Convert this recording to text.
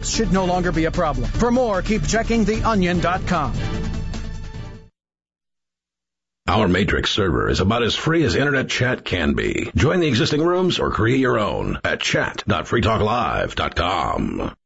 should no longer be a problem. For more, keep checking theonion.com. Our Matrix server is about as free as internet chat can be. Join the existing rooms or create your own at chat.freetalklive.com.